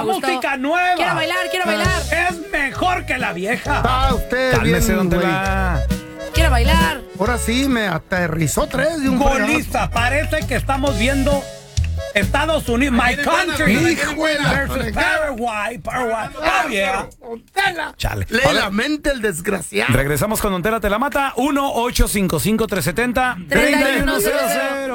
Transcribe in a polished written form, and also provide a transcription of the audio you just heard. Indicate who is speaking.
Speaker 1: gustó.
Speaker 2: música nueva.
Speaker 1: Quiero bailar.
Speaker 2: Es mejor que la vieja.
Speaker 3: Usted
Speaker 4: Cálmese,
Speaker 3: bien,
Speaker 4: don
Speaker 3: güey.
Speaker 4: Tela.
Speaker 1: Quiero bailar.
Speaker 3: Ahora sí me aterrizó 3 de un
Speaker 2: Golista, parece que estamos viendo Estados Unidos, my country versus Paraguay. Oh, yeah.
Speaker 4: Chale.
Speaker 3: Lee la mente el desgraciado.
Speaker 4: Regresamos con Don Tela Te la Mata. 1-855-370-3100.